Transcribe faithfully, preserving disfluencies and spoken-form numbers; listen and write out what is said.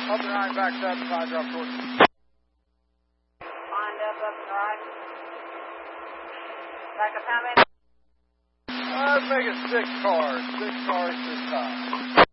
Up and right, back seventy-five, drop short. Lined up, up and right. Back up how many? I'd make it six cars. Six cars this time.